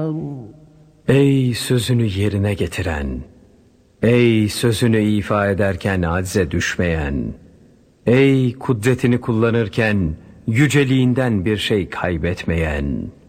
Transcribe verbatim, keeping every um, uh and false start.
Ey sözünü yerine getiren, ey sözünü ifa ederken acze düşmeyen, ey kudretini kullanırken yüceliğinden bir şey kaybetmeyen.